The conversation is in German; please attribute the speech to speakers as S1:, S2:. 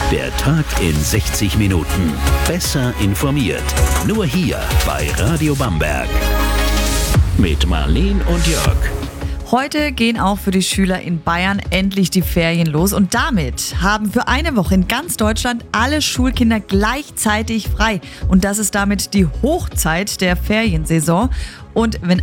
S1: Der Tag in 60 Minuten. Besser informiert. Nur hier bei Radio Bamberg. Mit Marleen und Jörg.
S2: Heute gehen auch für die Schüler in Bayern endlich die Ferien los und damit haben für eine Woche in ganz Deutschland alle Schulkinder gleichzeitig frei. Und das ist damit die Hochzeit der Feriensaison. Und wenn